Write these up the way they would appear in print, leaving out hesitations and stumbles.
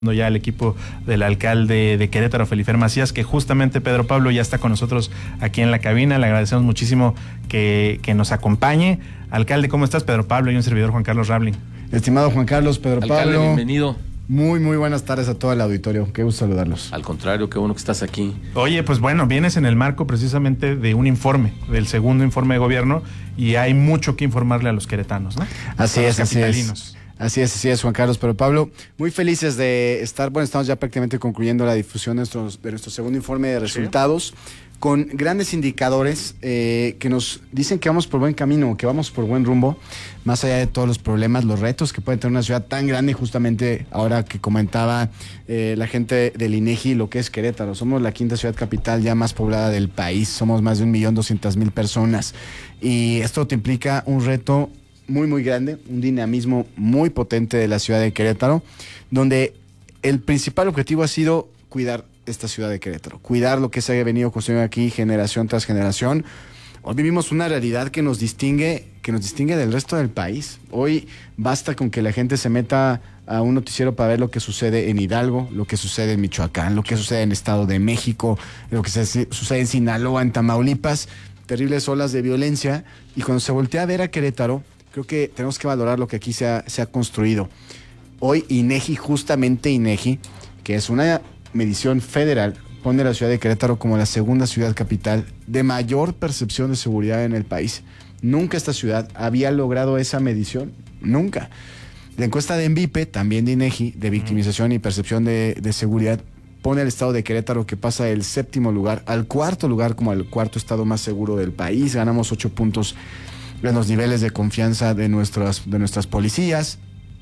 Ya el equipo del alcalde de Querétaro, Felifer Macías, que justamente Pedro Pablo ya está con nosotros aquí en la cabina. Le agradecemos muchísimo que nos acompañe. Alcalde, ¿cómo estás? Pedro Pablo y un servidor, Juan Carlos Rabling. Estimado Juan Carlos, Pedro Alcalde, Pablo. bienvenido. Muy buenas tardes a todo el auditorio. Qué gusto saludarlos. Al contrario, qué bueno que estás aquí. Oye, pues bueno, vienes en el marco precisamente de un informe, del segundo informe de gobierno, y hay mucho que informarle a los queretanos, ¿no? Así es, Juan Carlos. Pero Pablo, muy felices de estar, estamos ya prácticamente concluyendo la difusión de nuestro segundo informe de resultados, con grandes indicadores que nos dicen que vamos por buen camino, que vamos por buen rumbo, más allá de todos los problemas, los retos que puede tener una ciudad tan grande. Justamente ahora que comentaba la gente del INEGI, lo que es Querétaro, somos la quinta ciudad capital ya más poblada del país, somos más de 1.200.000 personas, y esto te implica un reto muy grande, un dinamismo muy potente de la ciudad de Querétaro, donde el principal objetivo ha sido cuidar esta ciudad de Querétaro, cuidar lo que se ha venido construyendo aquí generación tras generación. Hoy vivimos una realidad que nos distingue del resto del país. Hoy basta con que la gente se meta a un noticiero para ver lo que sucede en Hidalgo, lo que sucede en Michoacán, lo que sucede en el Estado de México, lo que sucede en Sinaloa, en Tamaulipas, terribles olas de violencia. Y cuando se voltea a ver a Querétaro, creo que tenemos que valorar lo que aquí se ha construido. Hoy INEGI, que es una medición federal, pone a la ciudad de Querétaro como la segunda ciudad capital de mayor percepción de seguridad en el país. Nunca esta ciudad había logrado esa medición, nunca. La encuesta de ENVIPE, también de INEGI, de victimización y percepción de seguridad, pone al estado de Querétaro, que pasa del 7º lugar al 4º lugar como el cuarto estado más seguro del país. Ganamos 8 puntos en los niveles de confianza de nuestras policías.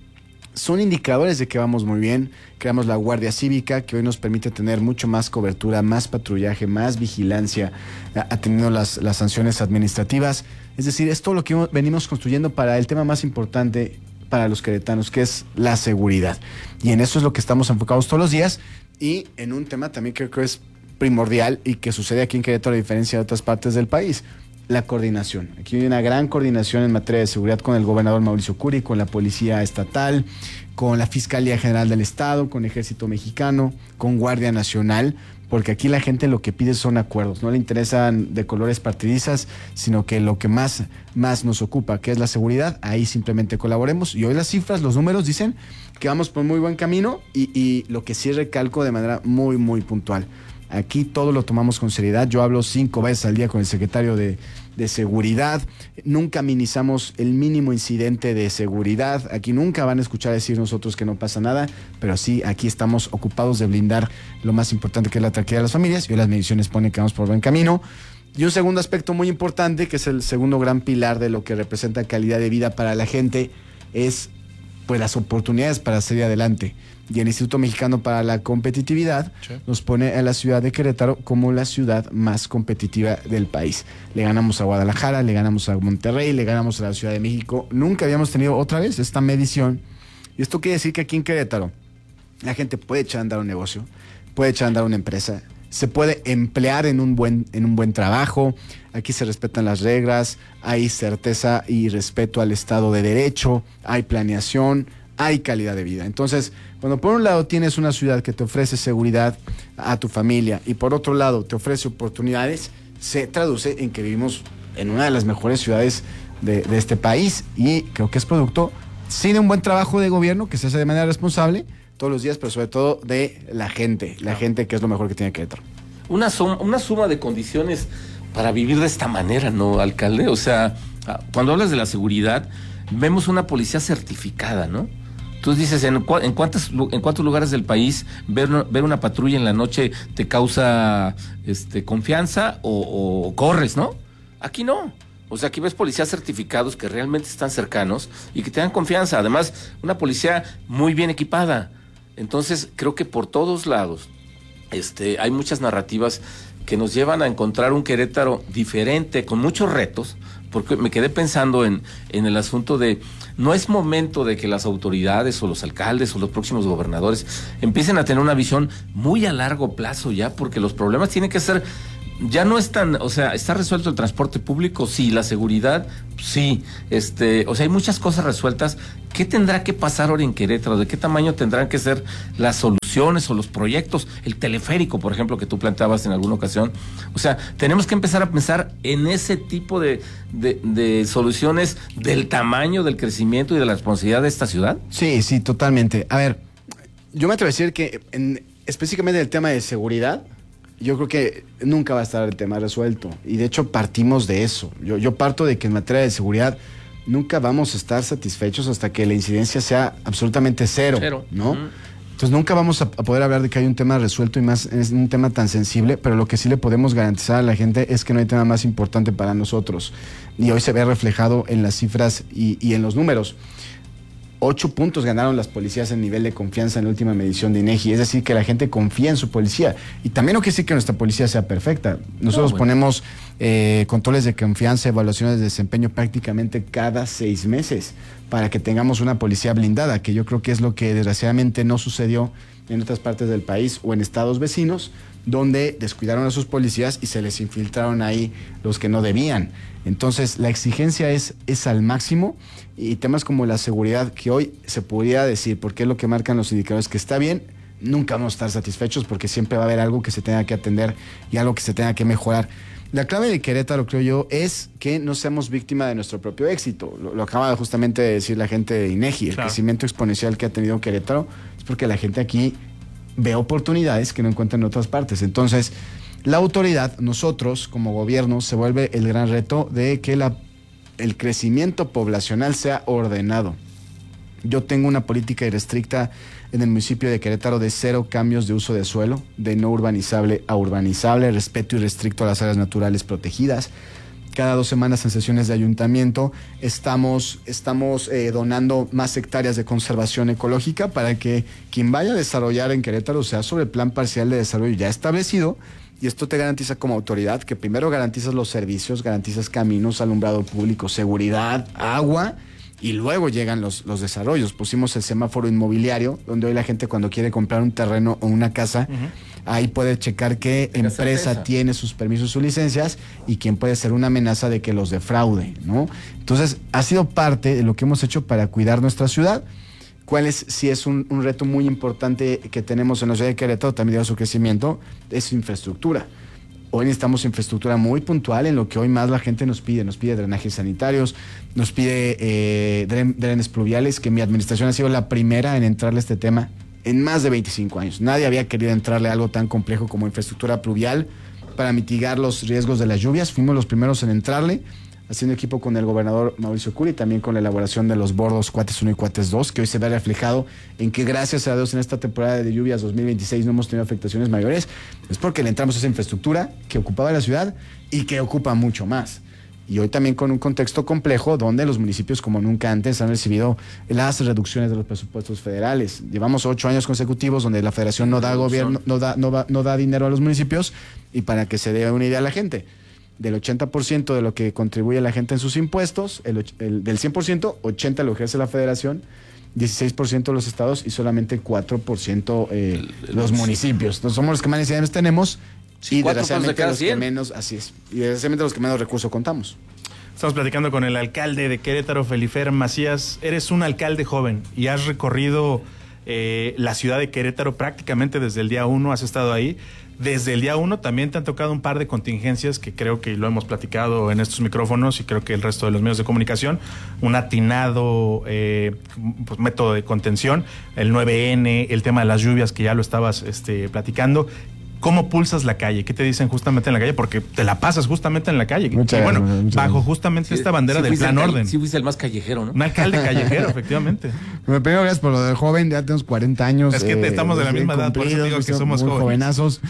Son indicadores de que vamos muy bien. Creamos la Guardia Cívica, que hoy nos permite tener mucho más cobertura, más patrullaje, más vigilancia, atendiendo las sanciones administrativas. Es decir, es todo lo que venimos construyendo para el tema más importante para los queretanos, que es la seguridad. Y en eso es lo que estamos enfocados todos los días. Y en un tema también que creo que es primordial y que sucede aquí en Querétaro a diferencia de otras partes del país: la coordinación. Aquí hay una gran coordinación en materia de seguridad con el gobernador Mauricio Curi, con la Policía Estatal, con la Fiscalía General del Estado, con Ejército Mexicano, con Guardia Nacional, porque aquí la gente lo que pide son acuerdos. No le interesan de colores partidistas, sino que lo que más nos ocupa, que es la seguridad, ahí simplemente colaboremos. Y hoy las cifras, los números dicen que vamos por muy buen camino, y lo que sí recalco de manera muy puntual: aquí todo lo tomamos con seriedad. Yo hablo 5 veces al día con el secretario de Seguridad. Nunca minimizamos el mínimo incidente de seguridad. Aquí nunca van a escuchar decir nosotros que no pasa nada, pero sí, aquí estamos ocupados de blindar lo más importante, que es la tranquilidad de las familias, y hoy las mediciones ponen que vamos por buen camino. Y un segundo aspecto muy importante, que es el segundo gran pilar de lo que representa calidad de vida para la gente, es las oportunidades para salir adelante. Y el Instituto Mexicano para la Competitividad nos pone a la ciudad de Querétaro como la ciudad más competitiva del país. Le ganamos a Guadalajara, le ganamos a Monterrey, le ganamos a la Ciudad de México. Nunca habíamos tenido otra vez esta medición. Y esto quiere decir que aquí en Querétaro la gente puede echar a andar un negocio, puede echar a andar una empresa, se puede emplear en un buen trabajo. Aquí se respetan las reglas, hay certeza y respeto al Estado de Derecho, hay planeación, hay calidad de vida. Entonces, cuando por un lado tienes una ciudad que te ofrece seguridad a tu familia y por otro lado te ofrece oportunidades, se traduce en que vivimos en una de las mejores ciudades de este país, y creo que es producto, sí, de un buen trabajo de gobierno que se hace de manera responsable todos los días, pero sobre todo de la gente, que es lo mejor que tiene Querétaro. Una suma de condiciones para vivir de esta manera, ¿no, alcalde? O sea, cuando hablas de la seguridad, vemos una policía certificada, ¿no? Tú dices, ¿en cuántos lugares del país ver una patrulla en la noche te causa confianza o corres, ¿no? Aquí no. O sea, aquí ves policías certificados que realmente están cercanos y que te dan confianza. Además, una policía muy bien equipada. Entonces, creo que por todos lados hay muchas narrativas que nos llevan a encontrar un Querétaro diferente, con muchos retos, porque me quedé pensando en el asunto de, no es momento de que las autoridades o los alcaldes o los próximos gobernadores empiecen a tener una visión muy a largo plazo ya, porque los problemas tienen que ser ya no es tan, o sea, ¿está resuelto el transporte público? Sí. ¿La seguridad? Sí. O sea, hay muchas cosas resueltas. ¿Qué tendrá que pasar ahora en Querétaro? ¿De qué tamaño tendrán que ser las soluciones o los proyectos? El teleférico, por ejemplo, que tú planteabas en alguna ocasión. O sea, tenemos que empezar a pensar en ese tipo de soluciones del tamaño, del crecimiento y de la responsabilidad de esta ciudad. Sí, sí, totalmente. A ver, yo me atrevo a decir que específicamente el tema de seguridad, yo creo que nunca va a estar el tema resuelto. Y de hecho partimos de eso. Yo parto de que en materia de seguridad nunca vamos a estar satisfechos hasta que la incidencia sea absolutamente cero. ¿No? Entonces nunca vamos a poder hablar de que hay un tema resuelto y más es un tema tan sensible, pero lo que sí le podemos garantizar a la gente es que no hay tema más importante para nosotros. Y hoy se ve reflejado en las cifras y en los números. 8 puntos ganaron las policías en nivel de confianza en la última medición de INEGI, es decir, que la gente confía en su policía. Y también no quiere decir que nuestra policía sea perfecta. Nosotros ponemos controles de confianza, evaluaciones de desempeño prácticamente cada 6 meses para que tengamos una policía blindada, que yo creo que es lo que desgraciadamente no sucedió en otras partes del país o en estados vecinos, donde descuidaron a sus policías y se les infiltraron ahí los que no debían. Entonces, la exigencia es al máximo, y temas como la seguridad, que hoy se podría decir, porque es lo que marcan los indicadores, que está bien, nunca vamos a estar satisfechos porque siempre va a haber algo que se tenga que atender y algo que se tenga que mejorar. La clave de Querétaro, creo yo, es que no seamos víctima de nuestro propio éxito. Lo acaba justamente de decir la gente de INEGI, el crecimiento exponencial que ha tenido Querétaro es porque la gente aquí ve oportunidades que no encuentra en otras partes. Entonces, la autoridad, nosotros como gobierno, se vuelve el gran reto de que el crecimiento poblacional sea ordenado. Yo tengo una política irrestricta en el municipio de Querétaro de 0 cambios de uso de suelo, de no urbanizable a urbanizable, respeto irrestricto a las áreas naturales protegidas. Cada 2 semanas en sesiones de ayuntamiento estamos donando más hectáreas de conservación ecológica para que quien vaya a desarrollar en Querétaro sea sobre el plan parcial de desarrollo ya establecido. Y esto te garantiza como autoridad que primero garantizas los servicios, garantizas caminos, alumbrado público, seguridad, agua, y luego llegan los desarrollos. Pusimos el semáforo inmobiliario, donde hoy la gente cuando quiere comprar un terreno o una casa, ahí puede checar qué empresa tiene sus permisos, sus licencias, y quién puede ser una amenaza de que los defraude, ¿no? Entonces, ha sido parte de lo que hemos hecho para cuidar nuestra ciudad. Sí es un reto muy importante que tenemos en la ciudad de Querétaro, también debido a su crecimiento, es su infraestructura. Hoy necesitamos infraestructura muy puntual en lo que hoy más la gente nos pide drenajes sanitarios, nos pide drenes pluviales, que mi administración ha sido la primera en entrarle a este tema en más de 25 años. Nadie había querido entrarle a algo tan complejo como infraestructura pluvial para mitigar los riesgos de las lluvias. Fuimos los primeros en entrarle, haciendo equipo con el gobernador Mauricio Curi, también con la elaboración de los bordos Cuates 1 y Cuates 2, que hoy se ve reflejado en que gracias a Dios en esta temporada de lluvias 2026 no hemos tenido afectaciones mayores. Es porque le entramos a esa infraestructura que ocupaba la ciudad y que ocupa mucho más. Y hoy también con un contexto complejo donde los municipios como nunca antes han recibido las reducciones de los presupuestos federales. Llevamos 8 años consecutivos donde la federación no da dinero a los municipios, y para que se dé una idea a la gente, del 80% de lo que contribuye la gente en sus impuestos, del 100%, 80% lo ejerce la federación, 16% los estados y solamente 4% los municipios. Entonces somos los que más necesidades tenemos, y desgraciadamente los que menos, así es, y desgraciadamente los que menos recursos contamos. Estamos platicando con el alcalde de Querétaro, Felifer Macías. Eres un alcalde joven y has recorrido la ciudad de Querétaro prácticamente desde el día 1, has estado ahí. Desde el día 1 también te han tocado un par de contingencias que creo que lo hemos platicado en estos micrófonos y creo que el resto de los medios de comunicación. Un atinado método de contención, el 9N, el tema de las lluvias que ya lo estabas platicando. ¿Cómo pulsas la calle? ¿Qué te dicen justamente en la calle? Porque te la pasas justamente en la calle. Bajo justamente esta bandera del plan orden. Sí, fuiste el más callejero, ¿no? Un alcalde callejero, efectivamente. Primero, gracias por lo del joven, ya tenemos 40 años. Es que estamos de la misma edad, por eso digo que somos muy jovenazos.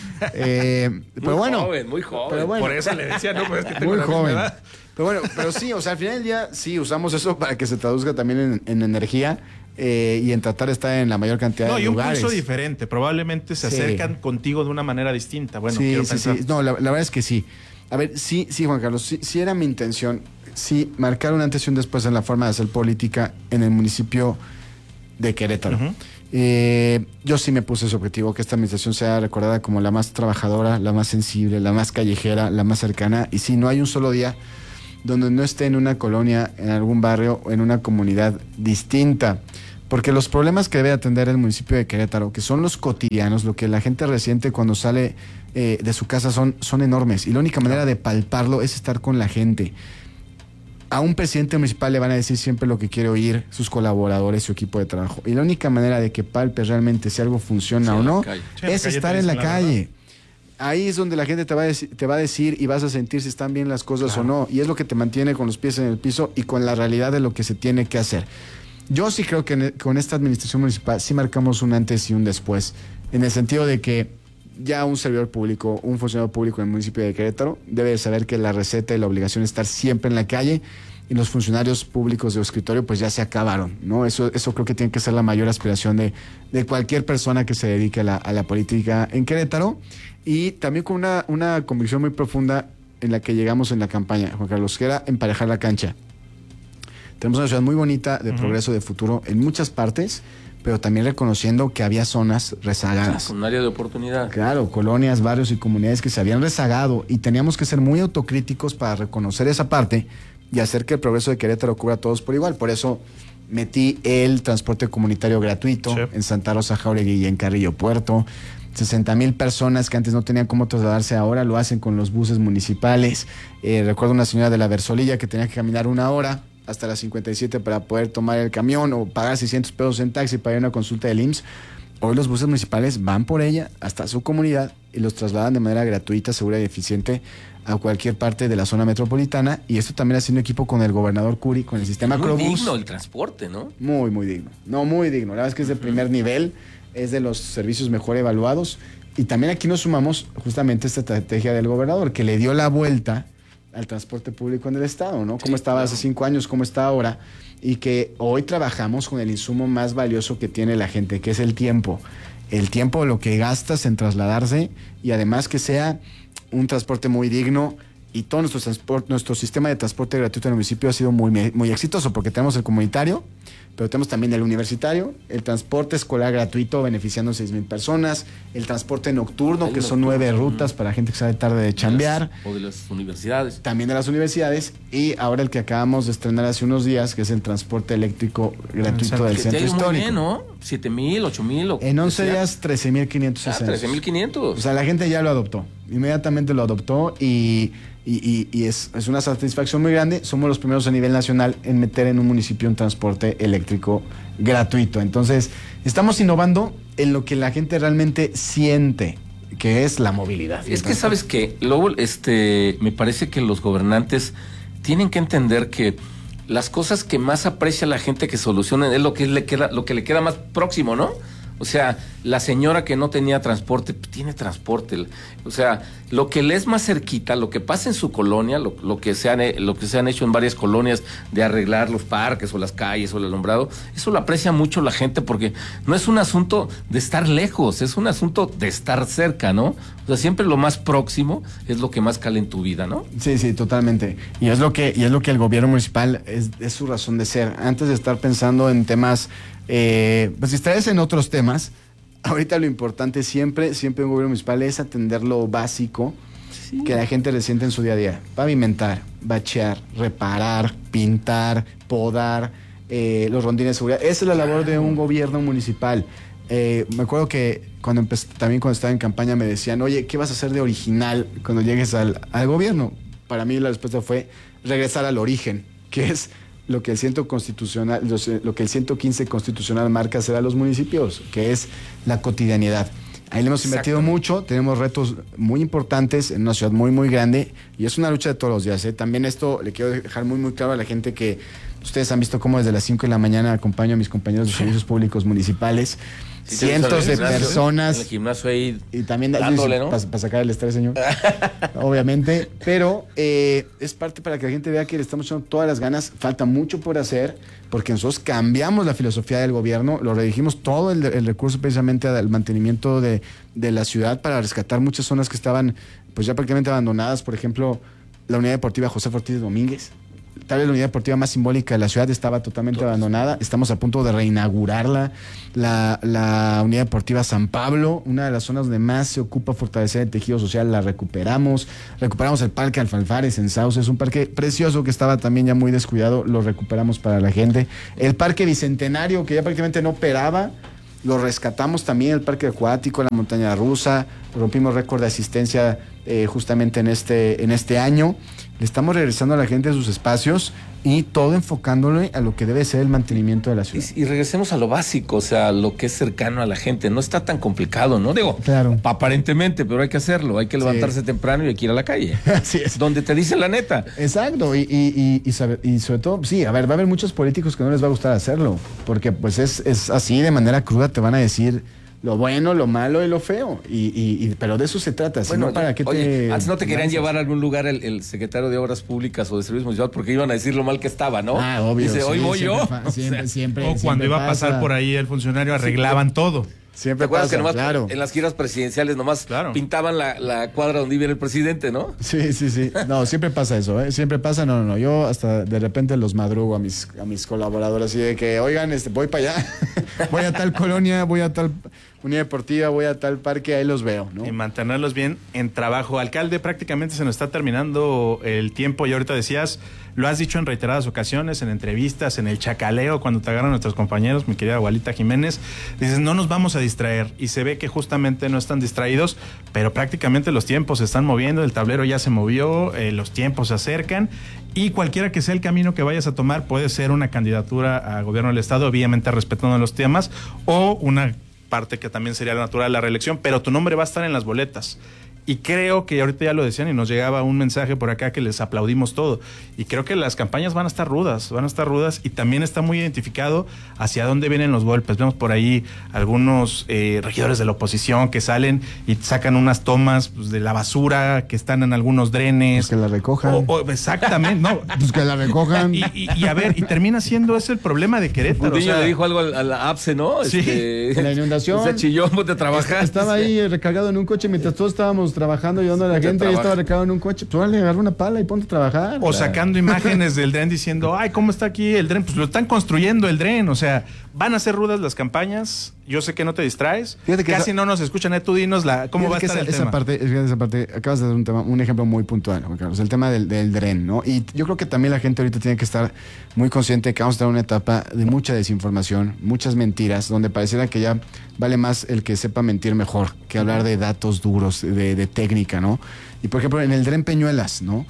Pero bueno. Muy joven. Pero bueno. Por eso le decía, no, pues es que tengo muy la misma joven. edad. Pero bueno, pero sí, o sea, al final del día, sí, usamos eso para que se traduzca también en energía. Y en tratar de estar en la mayor cantidad de lugares. No, y un pulso diferente. Probablemente se acercan contigo de una manera distinta. Bueno, quiero pensar. Sí. No, la verdad es que sí. A ver, sí, Juan Carlos, sí era mi intención, sí, marcar un antes y un después en la forma de hacer política en el municipio de Querétaro. Yo sí me puse ese objetivo, que esta administración sea recordada como la más trabajadora, la más sensible, la más callejera, la más cercana. Y sí, no hay un solo día donde no esté en una colonia, en algún barrio o en una comunidad distinta. Porque los problemas que debe atender el municipio de Querétaro, que son los cotidianos, lo que la gente resiente cuando sale de su casa son enormes. Y la única manera de palparlo es estar con la gente. A un presidente municipal le van a decir siempre lo que quiere oír sus colaboradores, su equipo de trabajo. Y la única manera de que palpe realmente si algo funciona o no es estar en la calle. Ahí es donde la gente te va a decir y vas a sentir si están bien las cosas o no. Y es lo que te mantiene con los pies en el piso y con la realidad de lo que se tiene que hacer. Yo sí creo que con esta administración municipal sí marcamos un antes y un después. En el sentido de que ya un servidor público, un funcionario público en el municipio de Querétaro debe saber que la receta y la obligación es estar siempre en la calle, y los funcionarios públicos de escritorio pues ya se acabaron, ¿no? Eso creo que tiene que ser la mayor aspiración de cualquier persona que se dedique a la política en Querétaro, y también con una convicción muy profunda en la que llegamos en la campaña, Juan Carlos, que era emparejar la cancha. Tenemos una ciudad muy bonita, de progreso, de futuro en muchas partes, pero también reconociendo que había zonas rezagadas. Sí, un área de oportunidad. Claro, colonias, barrios y comunidades que se habían rezagado, y teníamos que ser muy autocríticos para reconocer esa parte y hacer que el progreso de Querétaro cubra a todos por igual. Por eso metí el transporte comunitario gratuito en Santa Rosa, Jauregui y en Carrillo Puerto. 60,000 personas que antes no tenían cómo trasladarse, ahora lo hacen con los buses municipales. Recuerdo una señora de la Versolilla que tenía que caminar 1 hora hasta las 57 para poder tomar el camión o pagar 600 pesos en taxi para ir a una consulta del IMSS. Hoy los buses municipales van por ella hasta su comunidad y los trasladan de manera gratuita, segura y eficiente a cualquier parte de la zona metropolitana, y esto también haciendo equipo con el gobernador Curi, con el sistema Crobús. Muy digno el transporte, ¿no? Muy, muy digno. No, muy digno. La verdad es que es de primer nivel, es de los servicios mejor evaluados, y también aquí nos sumamos justamente esta estrategia del gobernador, que le dio la vuelta al transporte público en el estado, ¿no? Cómo estaba hace 5 años, cómo está ahora, y que hoy trabajamos con el insumo más valioso que tiene la gente, que es el tiempo. El tiempo, lo que gastas en trasladarse, y además que sea un transporte muy digno. Y todo nuestro sistema de transporte gratuito en el municipio ha sido muy, muy exitoso, porque tenemos el comunitario, pero tenemos también el universitario, el transporte escolar gratuito beneficiando a 6,000 personas, el transporte nocturno, que son 9 rutas para gente que sale tarde de chambear. O de las universidades. También de las universidades, y ahora el que acabamos de estrenar hace unos días, que es el transporte eléctrico gratuito del centro histórico. Muy bien, ¿no? 7,000, 8,000. En 11 días, 13,560. 13,500. O sea, la gente ya lo adoptó. Inmediatamente lo adoptó, y es una satisfacción muy grande. Somos los primeros a nivel nacional en meter en un municipio un transporte eléctrico gratuito. Entonces, estamos innovando en lo que la gente realmente siente, que es la movilidad. Es que sabes que luego me parece que los gobernantes tienen que entender que las cosas que más aprecia la gente que solucionen es lo que le queda más próximo, ¿no? O sea, la señora que no tenía transporte, pues tiene transporte. O sea, lo que le es más cerquita, lo que pasa en su colonia, lo que se han hecho en varias colonias de arreglar los parques o las calles o el alumbrado, eso lo aprecia mucho la gente, porque no es un asunto de estar lejos, es un asunto de estar cerca, ¿no? O sea, siempre lo más próximo es lo que más cala en tu vida, ¿no? Sí, sí, totalmente. Y es lo que el gobierno municipal es su razón de ser. Antes de estar pensando en temas, pues distraerse en otros temas, ahorita lo importante siempre un gobierno municipal es atender lo básico que la gente resiente en su día a día. Pavimentar, bachear, reparar, pintar, podar, los rondines de seguridad. Esa es la labor de un gobierno municipal. Me acuerdo que cuando estaba en campaña me decían, oye, ¿qué vas a hacer de original cuando llegues al gobierno? Para mí la respuesta fue regresar al origen, que es lo que el 115 constitucional marca hacer a los municipios, que es la cotidianidad. Ahí le hemos invertido mucho, tenemos retos muy importantes en una ciudad muy, muy grande, y es una lucha de todos los días, ¿eh? También esto le quiero dejar muy, muy claro a la gente, que ustedes han visto cómo desde las 5 de la mañana acompaño a mis compañeros de servicios públicos municipales. Cientos de personas. En el gimnasio ahí. Y también dándole, ¿no? Para sacar el estrés, señor. Obviamente. Pero es parte para que la gente vea que le estamos echando todas las ganas. Falta mucho por hacer, porque nosotros cambiamos la filosofía del gobierno, lo redirigimos todo el recurso precisamente al mantenimiento de la ciudad, para rescatar muchas zonas que estaban pues ya prácticamente abandonadas. Por ejemplo, la unidad deportiva José Ortiz de Domínguez. tal vez la unidad deportiva más simbólica de la ciudad estaba totalmente abandonada. Estamos a punto de reinaugurarla. La unidad deportiva San Pablo, una de las zonas donde más se ocupa fortalecer el tejido social, la recuperamos. Recuperamos el parque Alfalfares en Sauce, es un parque precioso que estaba también ya muy descuidado, lo recuperamos para la gente. El parque Bicentenario, que ya prácticamente no operaba, lo rescatamos también, el parque acuático, la montaña rusa, rompimos récord de asistencia justamente en este año. Le estamos regresando a la gente sus espacios y todo enfocándole a lo que debe ser el mantenimiento de la ciudad. Y regresemos a lo básico, o sea, lo que es cercano a la gente. No está tan complicado, ¿no? Digo, claro, aparentemente, pero hay que hacerlo. Hay que levantarse temprano y hay que ir a la calle. Así es. Donde te dicen la neta. Exacto, y sobre todo, sí, a ver, va a haber muchos políticos que no les va a gustar hacerlo, porque pues es así, de manera cruda te van a decir lo bueno, lo malo y lo feo. Pero de eso se trata. Bueno, sino para que antes no te querían llevar a algún lugar el secretario de Obras Públicas o de Servicios Municipales porque iban a decir lo mal que estaba, ¿no? Ah, obvio. Dice, hoy voy yo. Siempre. O cuando iba a pasar por ahí el funcionario, arreglaban todo. Siempre ¿Te acuerdas pasa, que nomás claro. en las giras presidenciales nomás pintaban la cuadra donde vive el presidente, ¿no? Sí. No, siempre pasa eso, ¿eh? Siempre pasa, no. Yo hasta de repente los madrugo a mis colaboradores y de que, oigan, voy para allá, voy a tal colonia, voy a tal unidad deportiva, voy a tal parque, ahí los veo, ¿no? Y mantenerlos bien en trabajo. Alcalde, prácticamente se nos está terminando el tiempo y ahorita decías, lo has dicho en reiteradas ocasiones, en entrevistas, en el chacaleo, cuando te agarran nuestros compañeros, mi querida Walita Jiménez, dices, no nos vamos a distraer, y se ve que justamente no están distraídos, pero prácticamente los tiempos se están moviendo, el tablero ya se movió, los tiempos se acercan, y cualquiera que sea el camino que vayas a tomar puede ser una candidatura a gobierno del estado, obviamente respetando los temas, o una parte que también sería la natural, la reelección, pero tu nombre va a estar en las boletas. Y creo que ahorita ya lo decían y nos llegaba un mensaje por acá que les aplaudimos todo. Y creo que las campañas van a estar rudas y también está muy identificado hacia dónde vienen los golpes. Vemos por ahí algunos regidores de la oposición que salen y sacan unas tomas pues, de la basura que están en algunos drenes. Pues que la recojan. Exactamente, no. Pues que la recojan. Y a ver, y termina siendo ese el problema de Querétaro. Un niño le dijo algo a la APSE, ¿no? Sí. La inundación. Se chilló de trabajar. Estaba ahí recargado en un coche mientras todos estábamos trabajando, ayudando a la gente, y estaba recargado en un coche. Pues vale, agarra una pala y ponte a trabajar. O sacando imágenes del dren diciendo, ay, ¿cómo está aquí el dren? Pues lo están construyendo el dren, o sea, van a ser rudas las campañas. Yo sé que no te distraes. Casi no nos escuchan, tú dinos cómo va a estar el tema. Esa parte, acabas de dar un ejemplo muy puntual, Juan Carlos, el tema del dren, ¿no? Y yo creo que también la gente ahorita tiene que estar muy consciente de que vamos a estar en una etapa de mucha desinformación, muchas mentiras, donde pareciera que ya vale más el que sepa mentir mejor que hablar de datos duros, de técnica, ¿no? Y por ejemplo, en el dren Peñuelas, ¿no?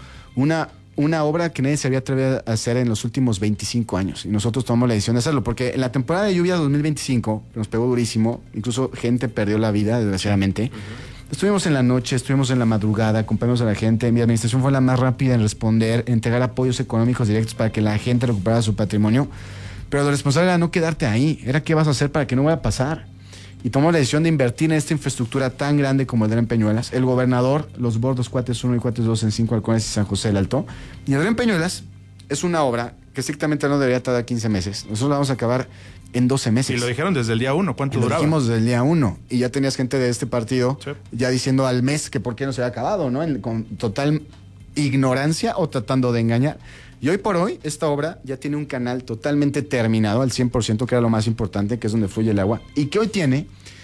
Una obra que nadie se había atrevido a hacer en los últimos 25 años. Y nosotros tomamos la decisión de hacerlo, porque en la temporada de lluvia 2025 nos pegó durísimo, incluso gente perdió la vida, desgraciadamente. Estuvimos en la noche, estuvimos en la madrugada, acompañamos a la gente. Mi administración fue la más rápida en responder, entregar apoyos económicos directos para que la gente recuperara su patrimonio. Pero lo responsable era no quedarte ahí, era qué vas a hacer para que no vaya a pasar. Y tomó la decisión de invertir en esta infraestructura tan grande como el Dren Peñuelas. El gobernador, los bordos Cuates 1 y Cuates 2 en 5 Halcones y San José del Alto. Y el Dren Peñuelas es una obra que estrictamente no debería tardar 15 meses. Nosotros la vamos a acabar en 12 meses. Y lo dijeron desde el día 1, ¿cuánto duraba? Lo dijimos desde el día 1. Y ya tenías gente de este partido ya diciendo al mes que por qué no se había acabado, ¿no? Con total ignorancia o tratando de engañar. Y hoy por hoy, esta obra ya tiene un canal totalmente terminado al 100%, que era lo más importante, que es donde fluye el agua, y que hoy tiene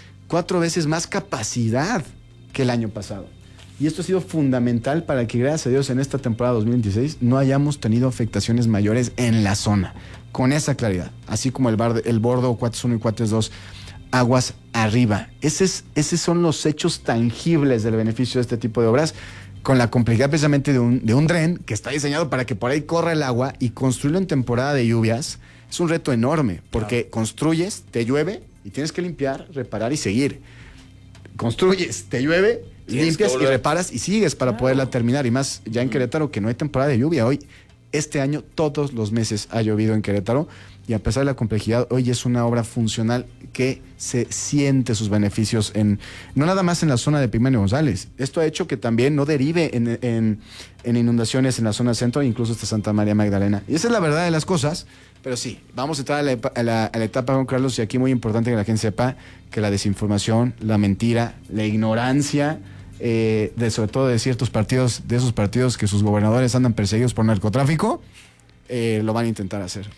4 veces más capacidad que el año pasado. Y esto ha sido fundamental para que, gracias a Dios, en esta temporada 2026 no hayamos tenido afectaciones mayores en la zona, con esa claridad. Así como el bordo Cuates 1 y Cuates 2, aguas arriba. Esos son los hechos tangibles del beneficio de este tipo de obras, con la complejidad precisamente de un dren que está diseñado para que por ahí corra el agua, y construirlo en temporada de lluvias es un reto enorme, porque construyes, te llueve y tienes que limpiar, reparar y seguir. Construyes, te llueve, limpias y reparas y sigues para poderla terminar. Y más ya en Querétaro, que no hay temporada de lluvia. Hoy, este año, todos los meses ha llovido en Querétaro, y a pesar de la complejidad, hoy es una obra funcional que se siente sus beneficios no nada más en la zona de Pigmenio González. Esto ha hecho que también no derive en inundaciones en la zona centro, incluso hasta Santa María Magdalena. Y esa es la verdad de las cosas. Pero sí, vamos a entrar a la etapa, Juan Carlos, y aquí muy importante que la gente sepa que la desinformación, la mentira, la ignorancia, sobre todo de ciertos partidos, de esos partidos que sus gobernadores andan perseguidos por narcotráfico, lo van a intentar hacer.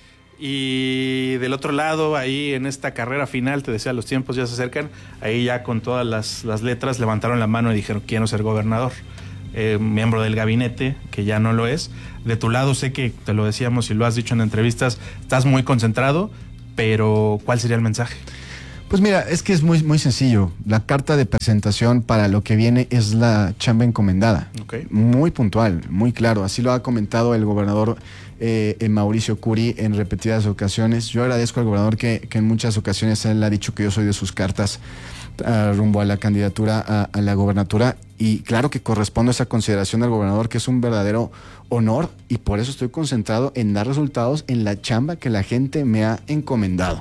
Y del otro lado, ahí en esta carrera final, te decía, los tiempos ya se acercan, ahí ya con todas las letras levantaron la mano y dijeron, quiero ser gobernador. Miembro del gabinete, que ya no lo es. De tu lado, sé que te lo decíamos y lo has dicho en entrevistas, estás muy concentrado, pero ¿cuál sería el mensaje? Pues mira, es que es muy, muy sencillo. La carta de presentación para lo que viene es la chamba encomendada. Okay. Muy puntual, muy claro. Así lo ha comentado el gobernador Mauricio Curi en repetidas ocasiones. Yo agradezco al gobernador que en muchas ocasiones él ha dicho que yo soy de sus cartas rumbo a la candidatura a la gobernatura, y claro que corresponde esa consideración al gobernador, que es un verdadero honor, y por eso estoy concentrado en dar resultados en la chamba que la gente me ha encomendado.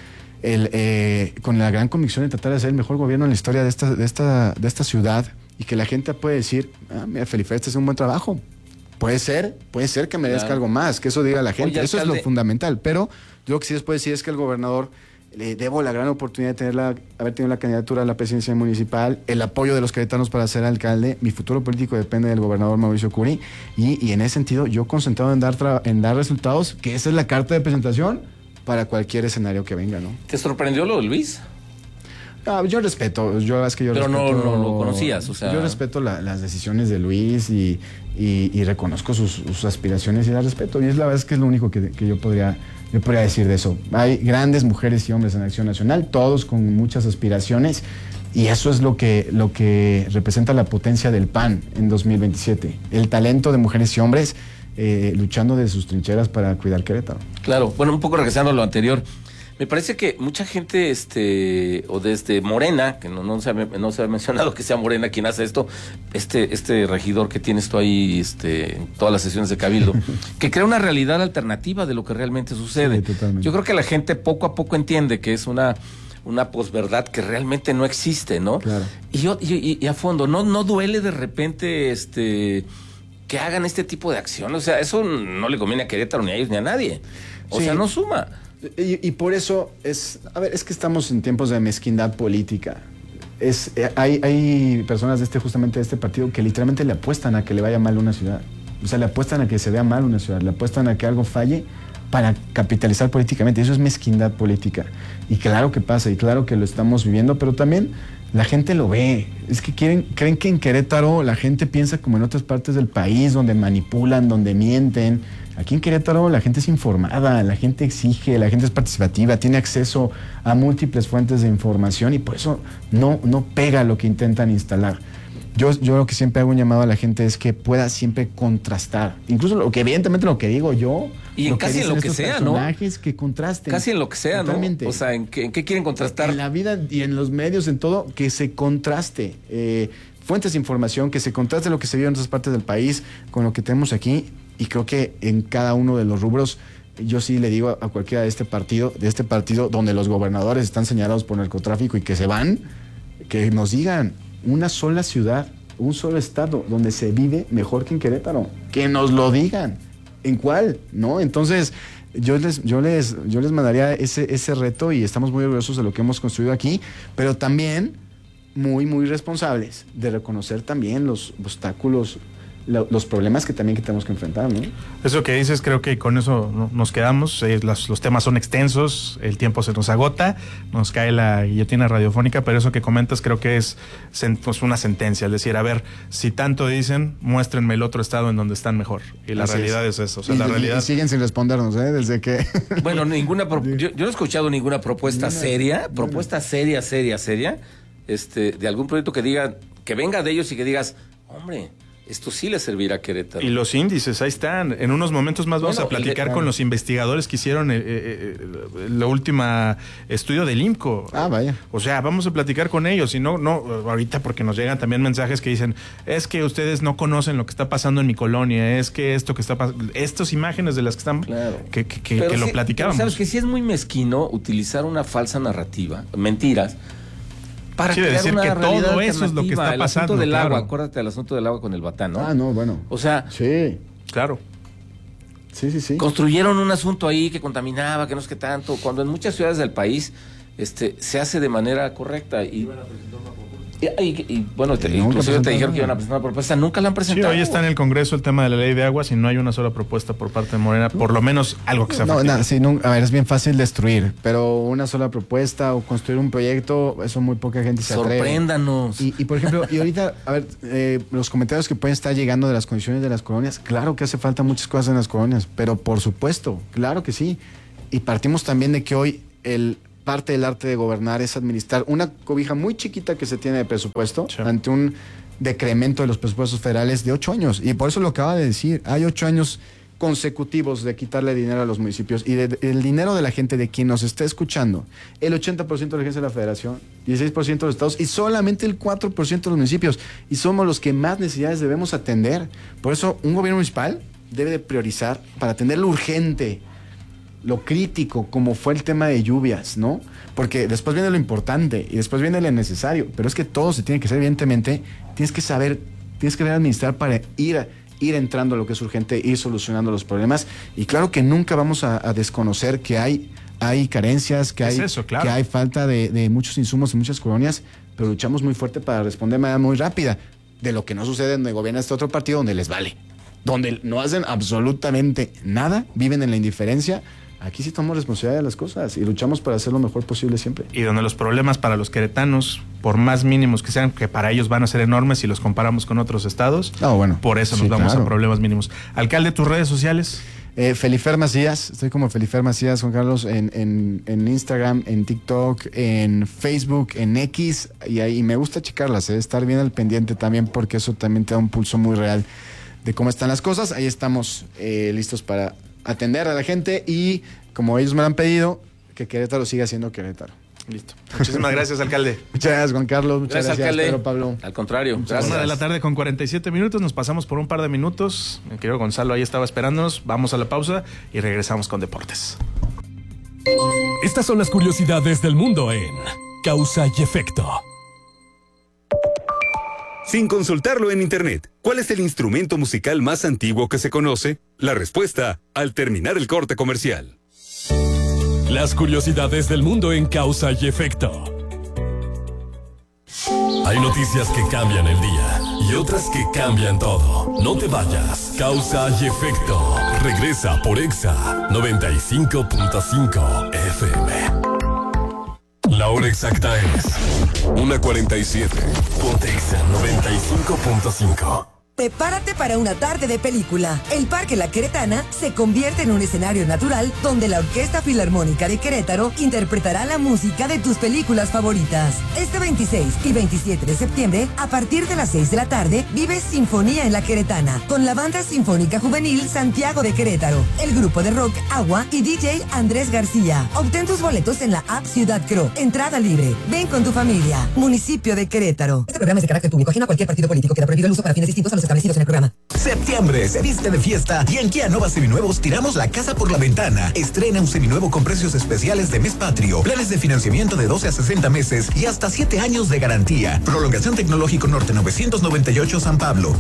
Con la gran convicción de tratar de hacer el mejor gobierno en la historia de esta ciudad, y que la gente puede decir, mira, Felipe, este es un buen trabajo. Puede ser que merezca algo más, que eso diga la gente. Oye, eso alcalde, es lo fundamental. Pero yo lo que sí les puedo decir es que el gobernador le debo la gran oportunidad de haber tenido la candidatura a la presidencia municipal, el apoyo de los queretanos para ser alcalde. Mi futuro político depende del gobernador Mauricio Curi, y en ese sentido yo concentrado en dar resultados, que esa es la carta de presentación para cualquier escenario que venga, ¿no? ¿Te sorprendió lo de Luis? Yo respeto, Pero no lo conocías, o sea. Yo respeto las decisiones de Luis y reconozco sus aspiraciones y las respeto, y es la verdad es que es lo único que yo podría decir de eso. Hay grandes mujeres y hombres en Acción Nacional, todos con muchas aspiraciones, y eso es lo que representa la potencia del PAN en 2027. El talento de mujeres y hombres luchando de sus trincheras para cuidar Querétaro. Claro, bueno, un poco regresando a lo anterior. Me parece que mucha gente, o desde Morena, que no se ha mencionado que sea Morena quien hace esto, este regidor que tienes tú ahí, en todas las sesiones de Cabildo, que crea una realidad alternativa de lo que realmente sucede. Sí, totalmente. Yo creo que la gente poco a poco entiende que es una posverdad que realmente no existe, ¿no? Claro. Y a fondo, ¿no duele de repente, que hagan este tipo de acción? O sea, eso no le conviene a Querétaro ni a ellos ni a nadie. O sea, no suma. Y por eso es que estamos en tiempos de mezquindad política. Hay personas justamente de este partido que literalmente le apuestan a que le vaya mal una ciudad. O sea, le apuestan a que se vea mal una ciudad, le apuestan a que algo falle para capitalizar políticamente. Eso es mezquindad política. Y claro que pasa, y claro que lo estamos viviendo, pero también la gente lo ve. Es que creen que en Querétaro la gente piensa como en otras partes del país, donde manipulan, donde mienten. Aquí en Querétaro la gente es informada, la gente exige, la gente es participativa, tiene acceso a múltiples fuentes de información, y por eso no pega lo que intentan instalar. Yo lo que siempre hago un llamado a la gente es que pueda siempre contrastar, incluso evidentemente lo que digo yo, y en casi en lo que sea, ¿no? Personajes que contrasten. Casi en lo que sea, totalmente. ¿No? O sea, ¿en qué quieren contrastar? En la vida y en los medios, en todo, que se contraste. Fuentes de información, que se contraste lo que se vive en otras partes del país con lo que tenemos aquí. Y creo que en cada uno de los rubros, yo sí le digo a cualquiera de este partido donde los gobernadores están señalados por narcotráfico y que se van, que nos digan una sola ciudad, un solo estado donde se vive mejor que en Querétaro. Que nos lo digan. ¿En cuál? ¿No? Entonces, yo les mandaría ese reto, y estamos muy orgullosos de lo que hemos construido aquí, pero también muy, muy responsables de reconocer también los obstáculos, los problemas que tenemos que enfrentar, ¿no? Eso que dices, creo que con eso nos quedamos. Los temas son extensos, el tiempo se nos agota, nos cae la guillotina radiofónica, pero eso que comentas creo que es pues una sentencia, es decir, a ver, si tanto dicen, muéstrenme el otro estado en donde están mejor. Y la realidad es eso. O sea, la realidad... Y siguen sin respondernos, desde que... Bueno, yo no he escuchado ninguna propuesta seria, de algún proyecto que venga de ellos y que digas, hombre, esto sí le servirá a Querétaro. Y los índices, ahí están. En unos momentos más vamos a platicar con los investigadores que hicieron la última estudio del IMCO. Vaya. O sea, vamos a platicar con ellos. Y no ahorita, porque nos llegan también mensajes que dicen, es que ustedes no conocen lo que está pasando en mi colonia, es que esto que está pasando, estas imágenes de las que están, claro, que lo platicábamos. Sabes que sí es muy mezquino utilizar una falsa narrativa, mentiras, para crear decir una que todo eso es lo que está pasando. El asunto del agua, claro. Acuérdate del asunto del agua con el Batán, ¿no? No, bueno. O sea, sí, claro. Sí. Construyeron un asunto ahí que contaminaba, que no es que tanto, cuando en muchas ciudades del país se hace de manera correcta. Y bueno, inclusive te dijeron que iban a presentar una propuesta, nunca la han presentado. Sí, hoy está en el Congreso el tema de la ley de aguas y no hay una sola propuesta por parte de Morena, por lo menos algo que sea factible. A ver, es bien fácil destruir, pero una sola propuesta o construir un proyecto, eso muy poca gente se atreve. Sorpréndanos. Y por ejemplo, y ahorita, a ver, los comentarios que pueden estar llegando de las condiciones de las colonias, claro que hace falta muchas cosas en las colonias, pero por supuesto, claro que sí. Y partimos también de que hoy parte del arte de gobernar es administrar una cobija muy chiquita que se tiene de presupuesto ante un decremento de los presupuestos federales de 8 años. Y por eso lo acaba de decir, hay 8 años consecutivos de quitarle dinero a los municipios y el dinero de la gente, de quien nos esté escuchando, el 80% de la agencia de la federación, 16% de los estados y solamente el 4% de los municipios. Y somos los que más necesidades debemos atender. Por eso un gobierno municipal debe de priorizar para atender lo urgente, lo crítico, como fue el tema de lluvias, ¿no? Porque después viene lo importante y después viene lo necesario, pero es que todo se tiene que hacer, evidentemente, tienes que saber administrar para ir entrando a lo que es urgente, ir solucionando los problemas. Y claro que nunca vamos a desconocer que hay carencias, que hay falta de muchos insumos en muchas colonias, pero luchamos muy fuerte para responder de manera muy rápida. De lo que no sucede donde gobierna este otro partido, donde les vale, donde no hacen absolutamente nada, viven en la indiferencia. Aquí sí tomamos responsabilidad de las cosas y luchamos para hacer lo mejor posible siempre. Y donde los problemas para los queretanos, por más mínimos que sean, que para ellos van a ser enormes si los comparamos con otros estados, por eso nos vamos a problemas mínimos. Alcalde, tus redes sociales. Felifer Macías, estoy como Felifer Macías, Juan Carlos, en Instagram, en TikTok, en Facebook, en X, y me gusta checarlas, estar bien al pendiente también, porque eso también te da un pulso muy real de cómo están las cosas. Ahí estamos listos para atender a la gente y, como ellos me lo han pedido, que Querétaro siga siendo Querétaro. Listo. Muchísimas gracias, alcalde. Muchas gracias, Juan Carlos. Muchas gracias, alcalde. Pedro Pablo. Al contrario. Gracias. 1 de la tarde con 47 minutos. Nos pasamos por un par de minutos. Mi querido Gonzalo ahí estaba esperándonos. Vamos a la pausa y regresamos con deportes. Estas son las curiosidades del mundo en Causa y Efecto. Sin consultarlo en internet, ¿cuál es el instrumento musical más antiguo que se conoce? La respuesta al terminar el corte comercial. Las curiosidades del mundo en Causa y Efecto. Hay noticias que cambian el día y otras que cambian todo. No te vayas. Causa y Efecto. Regresa por Exa 95.5 FM. La hora exacta es 1:47. Ponte Exa 95.5. Prepárate para una tarde de película. El Parque La Queretana se convierte en un escenario natural donde la Orquesta Filarmónica de Querétaro interpretará la música de tus películas favoritas. Este 26 y 27 de septiembre, a partir de las 6 de la tarde, vive Sinfonía en La Queretana con la Banda Sinfónica Juvenil Santiago de Querétaro, el grupo de rock Agua y DJ Andrés García. Obtén tus boletos en la app Ciudad Cro. Entrada libre. Ven con tu familia. Municipio de Querétaro. Este programa es de carácter público, ajeno a cualquier partido político. Queda prohibido el uso para fines distintos a los establecidos en el programa. Septiembre se viste de fiesta y en Kia Nova Seminuevos tiramos la casa por la ventana. Estrena un seminuevo con precios especiales de mes patrio, planes de financiamiento de 12 a 60 meses y hasta 7 años de garantía. Prolongación Tecnológico Norte 998 San Pablo,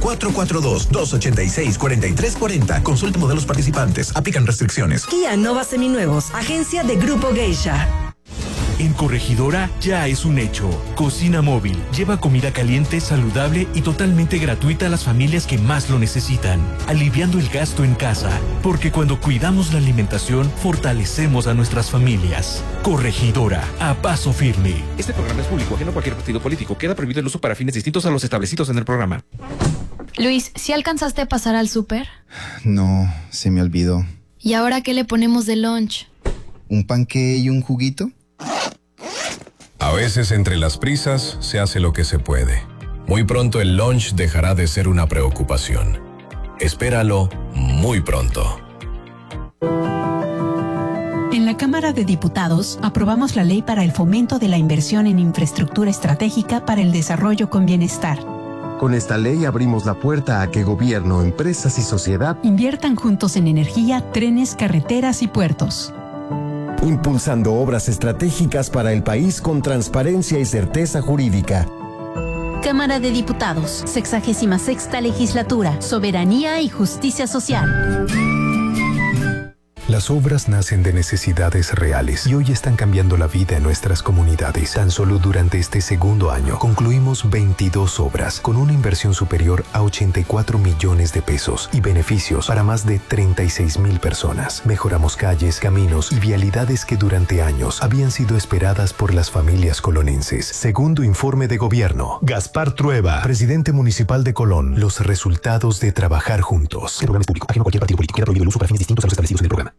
442-286-4340. Consulta modelos participantes. Aplican restricciones. Kia Nova Seminuevos, agencia de Grupo Geisha. En Corregidora ya es un hecho. Cocina móvil. Lleva comida caliente, saludable y totalmente gratuita a las familias que más lo necesitan, aliviando el gasto en casa. Porque cuando cuidamos la alimentación, fortalecemos a nuestras familias. Corregidora, a paso firme. Este programa es público, ajeno a cualquier partido político. Queda prohibido el uso para fines distintos a los establecidos en el programa. Luis, ¿sí alcanzaste a pasar al súper? No, se me olvidó. ¿Y ahora qué le ponemos de lunch? ¿Un panqué y un juguito? A veces entre las prisas se hace lo que se puede. Muy pronto el lunch dejará de ser una preocupación. Espéralo muy pronto. En la Cámara de Diputados aprobamos la ley para el fomento de la inversión en infraestructura estratégica para el desarrollo con bienestar. Con esta ley abrimos la puerta a que gobierno, empresas y sociedad inviertan juntos en energía, trenes, carreteras y puertos. Impulsando obras estratégicas para el país con transparencia y certeza jurídica. Cámara de Diputados, 66ª Legislatura, Soberanía y Justicia Social. Las obras nacen de necesidades reales y hoy están cambiando la vida en nuestras comunidades. Tan solo durante este segundo año concluimos 22 obras con una inversión superior a 84 millones de pesos y beneficios para más de 36,000 personas. Mejoramos calles, caminos y vialidades que durante años habían sido esperadas por las familias colonenses. Segundo informe de gobierno. Gaspar Trueba, presidente municipal de Colón. Los resultados de trabajar juntos. El programa es público, ajeno a cualquier partido político. Queda prohibido el uso para fines distintos a los establecidos en el programa.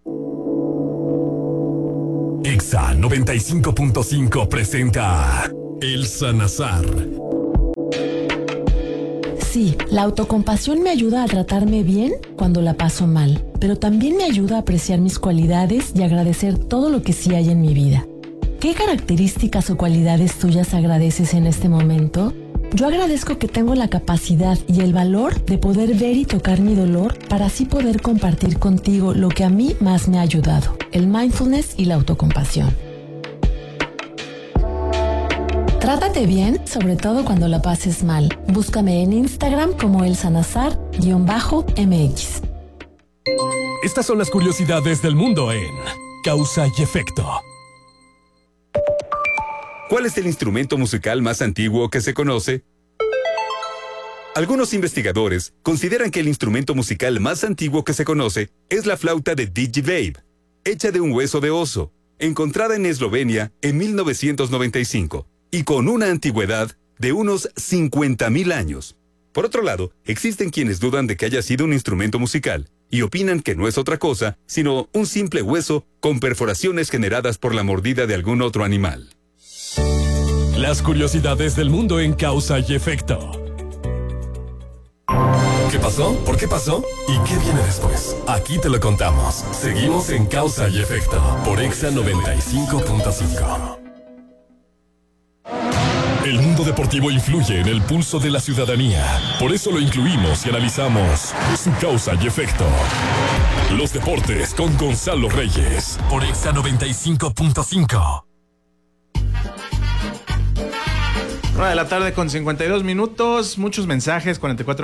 Exa 95.5 presenta El Sanazar. Sí, la autocompasión me ayuda a tratarme bien cuando la paso mal, pero también me ayuda a apreciar mis cualidades y agradecer todo lo que sí hay en mi vida. ¿Qué características o cualidades tuyas agradeces en este momento? Yo agradezco que tengo la capacidad y el valor de poder ver y tocar mi dolor para así poder compartir contigo lo que a mí más me ha ayudado, el mindfulness y la autocompasión. Trátate bien, sobre todo cuando la pases mal. Búscame en Instagram como elsanazar_mx. Estas son las curiosidades del mundo en Causa y Efecto. ¿Cuál es el instrumento musical más antiguo que se conoce? Algunos investigadores consideran que el instrumento musical más antiguo que se conoce es la flauta de Digibabe, hecha de un hueso de oso, encontrada en Eslovenia en 1995, y con una antigüedad de unos 50,000 años. Por otro lado, existen quienes dudan de que haya sido un instrumento musical, y opinan que no es otra cosa, sino un simple hueso con perforaciones generadas por la mordida de algún otro animal. Las curiosidades del mundo en Causa y Efecto. ¿Qué pasó? ¿Por qué pasó? ¿Y qué viene después? Aquí te lo contamos. Seguimos en Causa y Efecto por Exa 95.5. El mundo deportivo influye en el pulso de la ciudadanía. Por eso lo incluimos y analizamos su causa y efecto. Los deportes con Gonzalo Reyes por Exa 95.5. 9 de la tarde con 52 minutos, muchos mensajes,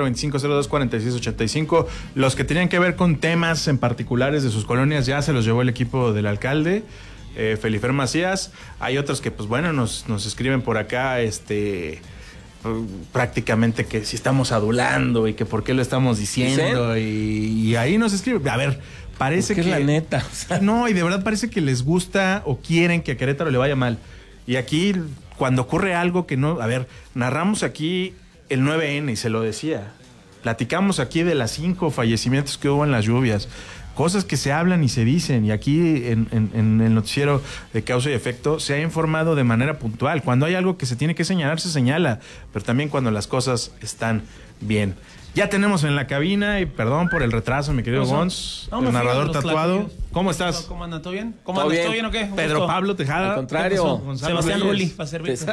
4425024685. Los que tenían que ver con temas en particulares de sus colonias ya se los llevó el equipo del alcalde, Felifer Macías. Hay otros que, pues bueno, nos escriben por acá, prácticamente que si estamos adulando y que por qué lo estamos diciendo. Y ahí nos escriben, a ver, parece que es la neta. O sea. No, y de verdad parece que les gusta o quieren que a Querétaro le vaya mal. Y aquí, cuando ocurre algo que no... A ver, narramos aquí el 9N y se lo decía. Platicamos aquí de las 5 fallecimientos que hubo en las lluvias. Cosas que se hablan y se dicen. Y aquí en el noticiero de Causa y Efecto se ha informado de manera puntual. Cuando hay algo que se tiene que señalar, se señala. Pero también cuando las cosas están bien. Ya tenemos en la cabina, y perdón por el retraso, mi querido Gonz, el narrador tatuado. ¿Cómo estás? ¿Cómo andan? ¿Todo bien? ¿Cómo andas? ¿Todo bien o qué? Pedro Pablo Tejada. Al contrario. Sebastián Rulli, para servirte.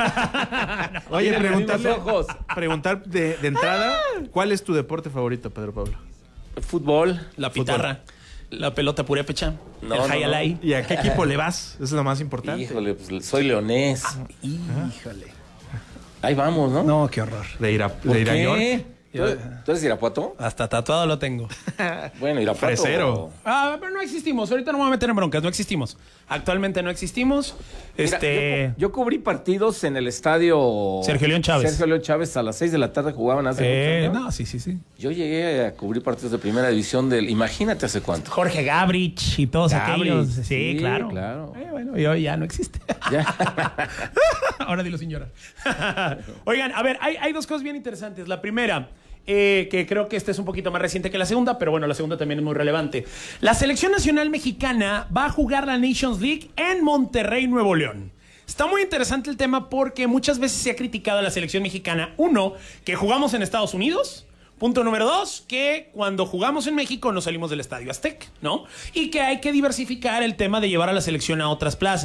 Oye, preguntar de entrada, ¿cuál es tu deporte favorito, Pedro Pablo? Fútbol. La pitarra. La pelota purépecha. No, el jayalay. ¿Y a qué equipo le vas? Es lo más importante. Híjole, pues soy leonés. Híjole. Ahí vamos, ¿no? No, qué horror. De ir a York. ¿Tú eres Irapuato? Hasta tatuado lo tengo. Bueno, Irapuato. Fresero. Pero no existimos. Ahorita no me voy a meter en broncas. No existimos. Actualmente no existimos. Mira, yo cubrí partidos en el estadio Sergio León Chávez. Sergio León Chávez a las 6 de la tarde jugaban hace mucho, ¿no? Sí. Yo llegué a cubrir partidos de primera división imagínate hace cuánto. Jorge Gabrich y todos aquellos. Sí, claro. Bueno, yo ya no existe. Ya. Ahora dilo sin llorar. Oigan, a ver, hay dos cosas bien interesantes. La primera, que creo que esta es un poquito más reciente que la segunda, pero bueno, la segunda también es muy relevante. La selección nacional mexicana va a jugar la Nations League en Monterrey, Nuevo León. Está muy interesante el tema porque muchas veces se ha criticado a la selección mexicana. Uno, que jugamos en Estados Unidos. Punto número 2, que cuando jugamos en México no salimos del Estadio Azteca, ¿no? Y que hay que diversificar el tema de llevar a la selección a otras plazas.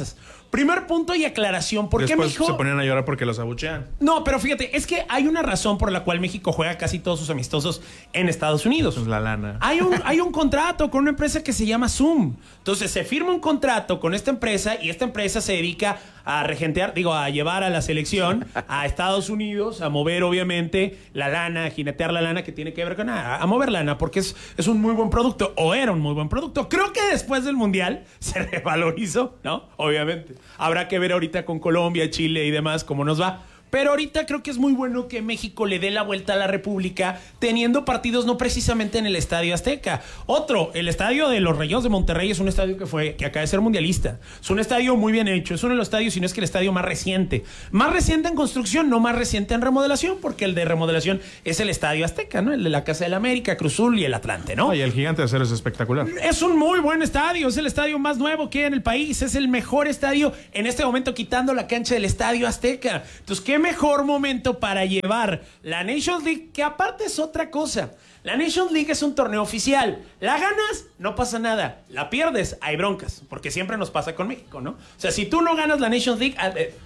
Primer punto y aclaración. ¿Por qué Después México se ponían a llorar porque los abuchean? No, pero fíjate, es que hay una razón por la cual México juega casi todos sus amistosos en Estados Unidos. Pues la lana. Hay un contrato con una empresa que se llama Zoom. Entonces se firma un contrato con esta empresa y esta empresa se dedica a regentear, a llevar a la selección a Estados Unidos, a mover obviamente la lana, a jinetear la lana que tiene que ver con a mover lana, porque es un muy buen producto, o era un muy buen producto. Creo que después del Mundial se revalorizó, ¿no? Obviamente. Habrá que ver ahorita con Colombia, Chile y demás cómo nos va. Pero ahorita creo que es muy bueno que México le dé la vuelta a la República teniendo partidos no precisamente en el Estadio Azteca. El estadio de los Rayados de Monterrey es un estadio que acaba de ser mundialista. Es un estadio muy bien hecho. Es uno de los estadios, si no es que el estadio más reciente. Más reciente en construcción, no más reciente en remodelación, porque el de remodelación es el Estadio Azteca, ¿no? El de la Casa del América, Cruz Azul y el Atlante, ¿no? Y el Gigante de Acero es espectacular. Es un muy buen estadio. Es el estadio más nuevo que hay en el país. Es el mejor estadio en este momento, quitando la cancha del Estadio Azteca. Entonces, ¿qué mejor momento para llevar la Nations League? Que aparte es otra cosa. La Nations League es un torneo oficial. La ganas, no pasa nada. La pierdes, hay broncas. Porque siempre nos pasa con México, ¿no? O sea, si tú no ganas la Nations League,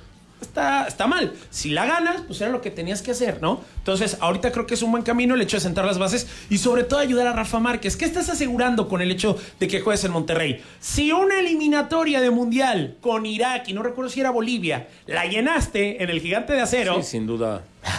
está mal. Si la ganas, pues era lo que tenías que hacer, ¿no? Entonces, ahorita creo que es un buen camino el hecho de sentar las bases y sobre todo ayudar a Rafa Márquez. ¿Qué estás asegurando con el hecho de que juegues en Monterrey? Si una eliminatoria de Mundial con Irak, y no recuerdo si era Bolivia, la llenaste en el Gigante de Acero. Sí, sin duda.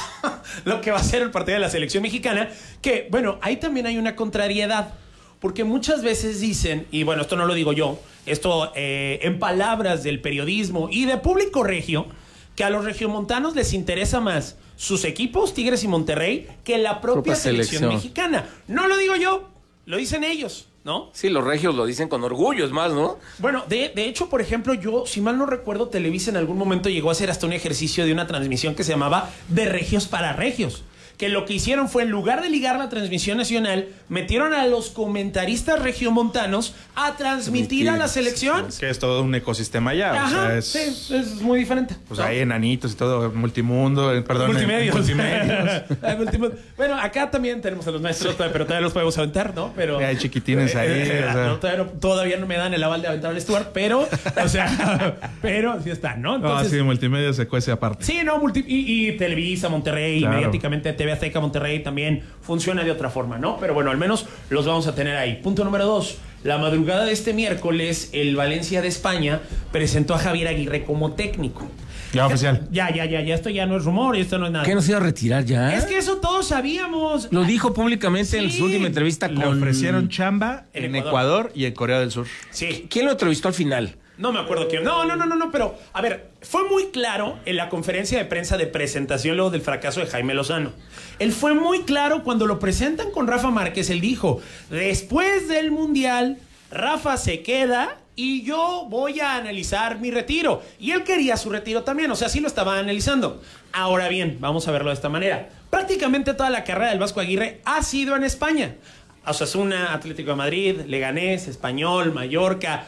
Lo que va a ser el partido de la selección mexicana, que, bueno, ahí también hay una contrariedad. Porque muchas veces dicen, y bueno, esto no lo digo yo, esto en palabras del periodismo y de público regio, que a los regiomontanos les interesa más sus equipos, Tigres y Monterrey, que la propia selección mexicana. No lo digo yo, lo dicen ellos, ¿no? Sí, los regios lo dicen con orgullo, es más, ¿no? Bueno, de hecho, por ejemplo, yo, si mal no recuerdo, Televisa en algún momento llegó a hacer hasta un ejercicio de una transmisión que se llamaba De Regios para Regios. Que lo que hicieron fue, en lugar de ligar la transmisión nacional, metieron a los comentaristas regiomontanos a transmitir a la selección. Que es todo un ecosistema ya. Ajá, es muy diferente. Pues hay enanitos y todo, multimundo, multimedios. Bueno, acá también tenemos a los maestros, pero todavía los podemos aventar, ¿no? Pero hay chiquitines ahí. Todavía no me dan el aval de aventar al Stuart, pero sí están, ¿no? Entonces, sí, multimedia se cuece aparte. Sí, no, y Televisa, Monterrey, claro. Mediáticamente TV Azteca Monterrey también funciona de otra forma, ¿no? Pero bueno, al menos los vamos a tener ahí. Punto número 2. La madrugada de este miércoles, el Valencia de España presentó a Javier Aguirre como técnico. Ya oficial. Ya. Esto ya no es rumor y esto no es nada. ¿Qué nos iba a retirar ya? Es que eso todos sabíamos. Lo dijo públicamente en su última entrevista Le ofrecieron chamba en Ecuador y en Corea del Sur. Sí. ¿Quién lo entrevistó al final? No me acuerdo quién. No, pero a ver, fue muy claro en la conferencia de prensa de presentación luego del fracaso de Jaime Lozano. Él fue muy claro cuando lo presentan con Rafa Márquez. Él dijo, después del Mundial, Rafa se queda y yo voy a analizar mi retiro. Y él quería su retiro también, o sea, sí lo estaba analizando. Ahora bien, vamos a verlo de esta manera. Prácticamente toda la carrera del Vasco Aguirre ha sido en España. Osasuna, Atlético de Madrid, Leganés, Español, Mallorca,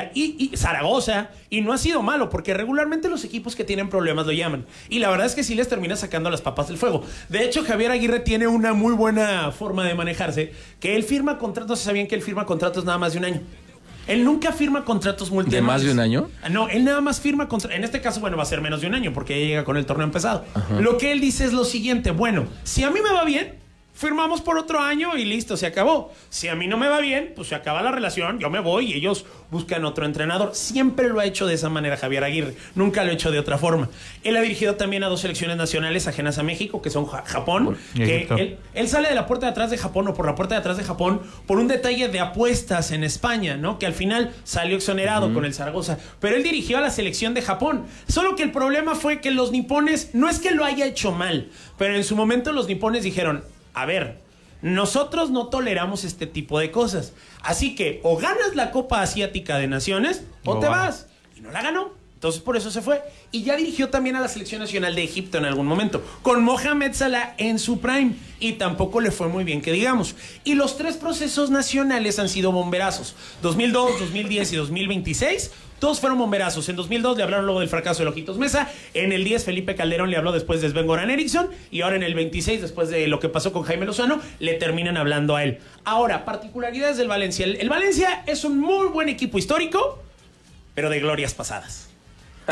y Zaragoza, y no ha sido malo, porque regularmente los equipos que tienen problemas lo llaman, y la verdad es que sí les termina sacando las papas del fuego. De hecho, Javier Aguirre tiene una muy buena forma de manejarse, que él firma contratos, ¿sabían que él firma contratos nada más de un año? Él nunca firma contratos multianuales. ¿De más de un año? No, él nada más firma contratos. En este caso, bueno, va a ser menos de un año, porque ya llega con el torneo empezado. Ajá. Lo que él dice es lo siguiente, bueno, si a mí me va bien, firmamos por otro año y listo, se acabó. Si a mí no me va bien, pues se acaba la relación, yo me voy y ellos buscan otro entrenador. Siempre lo ha hecho de esa manera Javier Aguirre, nunca lo ha hecho de otra forma. Él ha dirigido también a 2 selecciones nacionales ajenas a México, que son Japón, que él sale de la puerta de atrás de Japón o por la puerta de atrás de Japón por un detalle de apuestas en España, ¿no? Que al final salió exonerado con el Zaragoza, pero él dirigió a la selección de Japón. Solo que el problema fue que los nipones, no es que lo haya hecho mal, pero en su momento los nipones dijeron, a ver, nosotros no toleramos este tipo de cosas. Así que o ganas la Copa Asiática de Naciones o te vas. Y no la ganó. Entonces por eso se fue. Y ya dirigió también a la selección nacional de Egipto en algún momento, con Mohamed Salah en su prime. Y tampoco le fue muy bien, que digamos. Y los 3 procesos nacionales han sido bomberazos. 2002, 2010 y 2026. Todos fueron bomberazos. En 2002 le hablaron luego del fracaso de Ojitos Mesa. En el 10 Felipe Calderón le habló después de Sven-Goran Eriksson. Y ahora en el 26, después de lo que pasó con Jaime Lozano, le terminan hablando a él. Ahora, particularidades del Valencia. El Valencia es un muy buen equipo histórico, pero de glorias pasadas.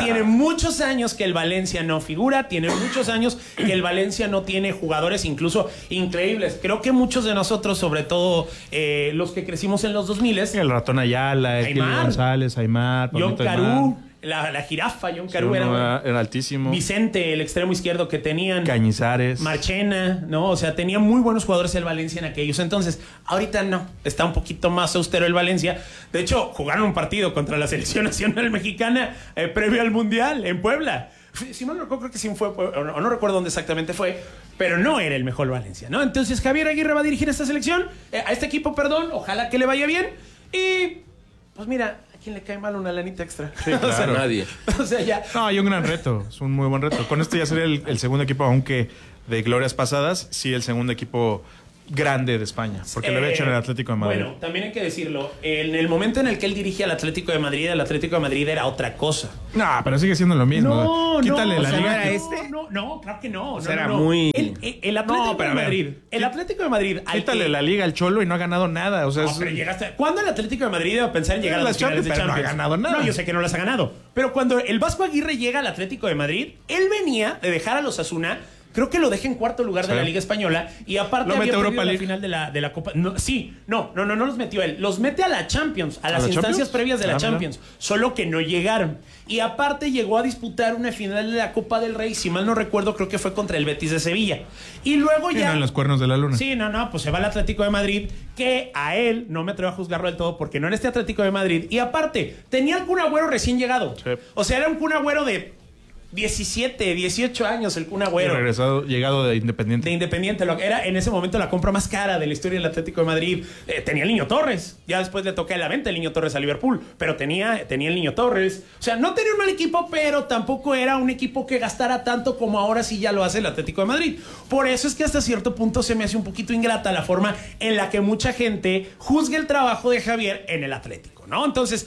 Tiene muchos años que el Valencia no figura, tiene muchos años que el Valencia no tiene jugadores incluso increíbles. Creo que muchos de nosotros, sobre todo los que crecimos en los 2000, el Ratón Ayala, el Kili González, Aymar, John Carew, la jirafa, John Carew era altísimo. Vicente, el extremo izquierdo que tenían. Cañizares. Marchena, ¿no? O sea, tenía muy buenos jugadores el Valencia en aquellos entonces. Ahorita no, está un poquito más austero el Valencia. De hecho, jugaron un partido contra la selección nacional mexicana previo al Mundial en Puebla. Si mal no recuerdo, creo que sí fue, o no recuerdo dónde exactamente fue, pero no era el mejor Valencia, ¿no? Entonces Javier Aguirre va a dirigir esta selección, a este equipo, perdón, ojalá que le vaya bien. Y, pues mira, ¿a quién le cae mal una lanita extra? Sí, claro. O sea, nadie. O sea, ya. No, hay un gran reto, es un muy buen reto. Con esto ya sería el segundo equipo, aunque de glorias pasadas, sí el segundo equipo grande de España, porque lo había hecho en el Atlético de Madrid. Bueno, también hay que decirlo, en el momento en el que él dirigía al Atlético de Madrid, el Atlético de Madrid era otra cosa. No, pero sigue siendo lo mismo. No, quítale no, la liga. No, claro que no. O sea, era muy... El Atlético de Madrid. El Atlético de Madrid. Quítale la liga al Cholo y no ha ganado nada. O sea, pero llegaste. ¿Cuándo el Atlético de Madrid iba a pensar en llegar a las finales de Champions? No ha ganado nada. No, yo sé que no las ha ganado. Pero cuando el Vasco Aguirre llega al Atlético de Madrid, él venía de dejar a los Osasuna. Creo que lo deja en cuarto lugar de la Liga Española y aparte había perdido la final de la Copa. No los metió él. Los mete a la Champions, a las instancias previas de la Champions. Solo que no llegaron. Y aparte llegó a disputar una final de la Copa del Rey, si mal no recuerdo, creo que fue contra el Betis de Sevilla. Y luego ya... en los cuernos de la luna. Sí, pues se va al Atlético de Madrid, que a él no me atrevo a juzgarlo del todo porque no era este Atlético de Madrid. Y aparte, tenía el Kun Agüero recién llegado. Sí. O sea, era un Kun Agüero de 17, 18 años el Kun Agüero. Llegado de Independiente. De Independiente. Era en ese momento la compra más cara de la historia del Atlético de Madrid. Tenía el Niño Torres. Ya después le toqué a la venta el Niño Torres a Liverpool. Pero tenía el Niño Torres. O sea, no tenía un mal equipo, pero tampoco era un equipo que gastara tanto como ahora sí ya lo hace el Atlético de Madrid. Por eso es que hasta cierto punto se me hace un poquito ingrata la forma en la que mucha gente juzga el trabajo de Javier en el Atlético, ¿no? Entonces,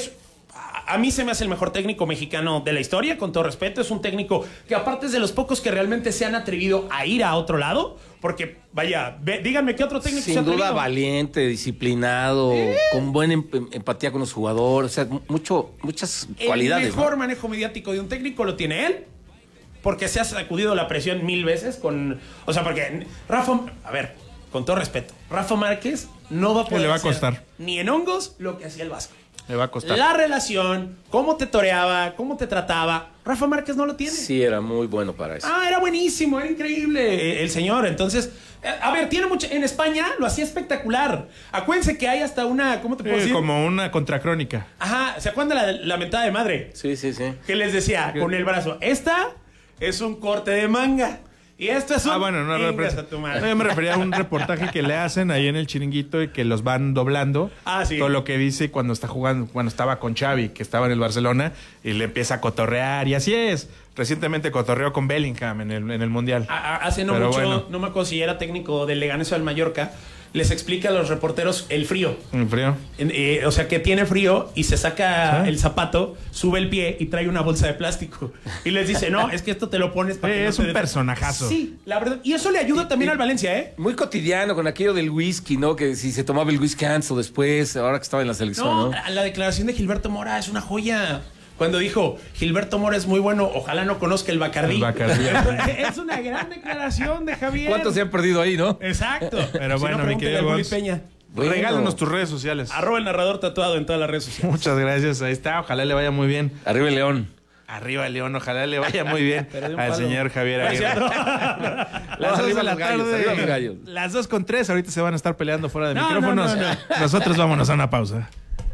a mí se me hace el mejor técnico mexicano de la historia, con todo respeto. Es un técnico que aparte es de los pocos que realmente se han atrevido a ir a otro lado. Porque, vaya, díganme qué otro técnico se ha atrevido. Sin duda valiente, disciplinado, con buena empatía con los jugadores. O sea, muchas cualidades. El mejor manejo mediático de un técnico lo tiene él. Porque se ha sacudido la presión 1000 veces con... O sea, porque a ver, con todo respeto, Rafa Márquez no va a poder le va a costar ni en hongos lo que hacía el Vasco. Le va a costar. La relación, cómo te toreaba, cómo te trataba. Rafa Márquez no lo tiene. Sí, era muy bueno para eso. Era buenísimo, era increíble el señor. Entonces, a ver, tiene mucho... En España lo hacía espectacular. Acuérdense que hay hasta una... ¿Cómo te puedo decir? Como una contracrónica. Ajá, ¿se acuerdan de la mentada de madre? Sí. Que les decía con el brazo, esta es un corte de manga. Y esto es un... yo me refería a un reportaje que le hacen ahí en el Chiringuito y que los van doblando. Sí. Todo lo que dice cuando está jugando, cuando estaba con Xavi, que estaba en el Barcelona, y le empieza a cotorrear, y así es. Recientemente cotorreó con Bellingham en el Mundial. Hace no mucho, no me acuerdo si era técnico del Leganés o del Mallorca, les explica a los reporteros el frío. El frío. O sea, que tiene frío y se saca el zapato, sube el pie y trae una bolsa de plástico. Y les dice, no, es que esto te lo pones para que es un personajazo. Sí, la verdad. Y eso le ayuda también al Valencia, ¿eh? Muy cotidiano con aquello del whisky, ¿no? Que si se tomaba el whisky antes o después, ahora que estaba en la selección, ¿no? La declaración de Gilberto Mora es una joya. Cuando dijo, Gilberto Mora es muy bueno, ojalá no conozca el Bacardí. Es una gran declaración de Javier. ¿Cuántos se han perdido ahí, no? Exacto. Pero bueno, mi querido Gonz, regálanos tus redes sociales. @el narrador tatuado en todas las redes sociales. Muchas gracias, ahí está, ojalá le vaya muy bien. Arriba el León. Arriba el León, ojalá le vaya muy bien al señor Javier Aguirre. Las 2 de la tarde, las 2:03, ahorita se van a estar peleando fuera de micrófonos. Nosotros vámonos a una pausa.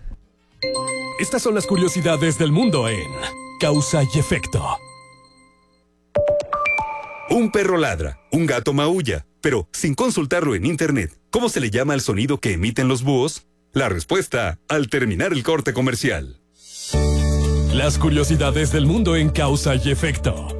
Estas son las curiosidades del mundo en Causa y Efecto. Un perro ladra, un gato maulla, pero sin consultarlo en internet. ¿Cómo se le llama al sonido que emiten los búhos? La respuesta al terminar el corte comercial. Las curiosidades del mundo en Causa y Efecto.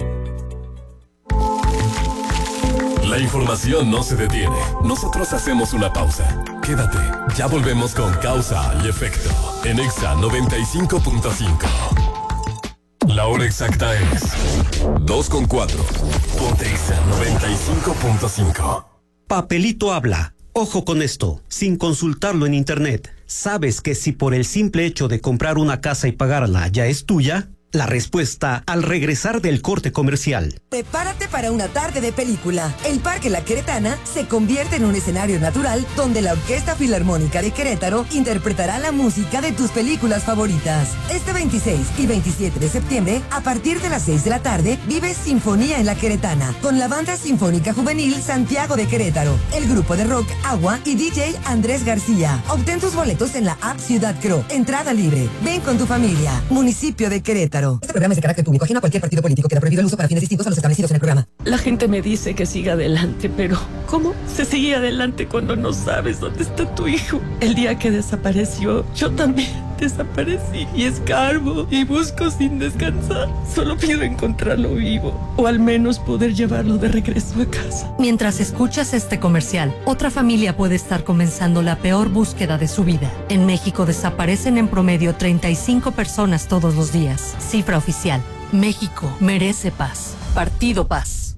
La información no se detiene. Nosotros hacemos una pausa. Quédate, ya volvemos con Causa y Efecto en Exa 95.5. La hora exacta es 2:04. Ponte Exa 95.5. Papelito habla. Ojo con esto, sin consultarlo en internet. ¿Sabes que si por el simple hecho de comprar una casa y pagarla ya es tuya? La respuesta al regresar del corte comercial. Prepárate para una tarde de película. El Parque La Queretana se convierte en un escenario natural donde la Orquesta Filarmónica de Querétaro interpretará la música de tus películas favoritas. Este 26 y 27 de septiembre, a partir de las 6 de la tarde, vive Sinfonía en La Queretana con la Banda Sinfónica Juvenil Santiago de Querétaro, el grupo de rock Agua y DJ Andrés García. Obtén tus boletos en la app Ciudad Cro. Entrada libre. Ven con tu familia. Municipio de Querétaro. Este programa es de carácter público, ajeno a cualquier partido político. Queda prohibido el uso para fines distintos a los establecidos en el programa. La gente me dice que siga adelante, pero ¿cómo se sigue adelante cuando no sabes dónde está tu hijo? El día que desapareció, yo también desaparecí y escarbo y busco sin descansar. Solo pido encontrarlo vivo o al menos poder llevarlo de regreso a casa. Mientras escuchas este comercial, otra familia puede estar comenzando la peor búsqueda de su vida. En México desaparecen en promedio 35 personas todos los días. Cifra oficial. México merece paz. Partido Paz.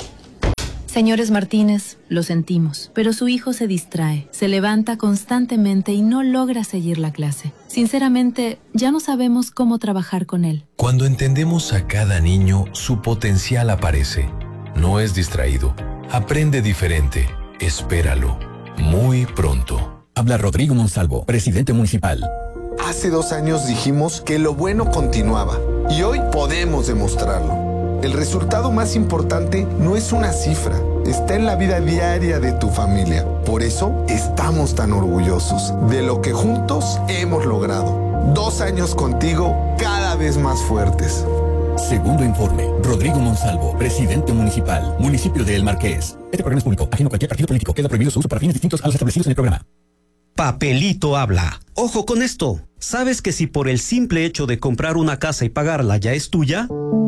Señores Martínez, lo sentimos, pero su hijo se distrae, se levanta constantemente y no logra seguir la clase. Sinceramente, ya no sabemos cómo trabajar con él. Cuando entendemos a cada niño, su potencial aparece. No es distraído, aprende diferente, espéralo, muy pronto. Habla Rodrigo Monsalvo, presidente municipal. Hace 2 años dijimos que lo bueno continuaba y hoy podemos demostrarlo. El resultado más importante no es una cifra, está en la vida diaria de tu familia. Por eso estamos tan orgullosos de lo que juntos hemos logrado. 2 años contigo, cada vez más fuertes. Segundo informe, Rodrigo Monsalvo, presidente municipal, municipio de El Marqués. Este programa es público, ajeno a cualquier partido político. Queda prohibido su uso para fines distintos a los establecidos en el programa. Papelito habla. Ojo con esto. ¿Sabes que si por el simple hecho de comprar una casa y pagarla ya es tuya?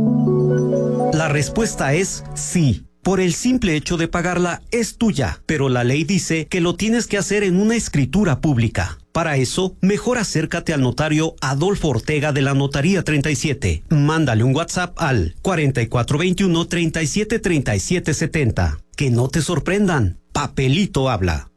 La respuesta es sí. Por el simple hecho de pagarla es tuya, pero la ley dice que lo tienes que hacer en una escritura pública. Para eso, mejor acércate al notario Adolfo Ortega de la Notaría 37. Mándale un WhatsApp al 4421-373770. Que no te sorprendan. Papelito habla.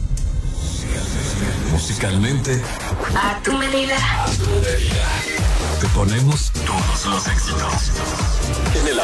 Musicalmente, a tu medida. te ponemos todos los éxitos. En el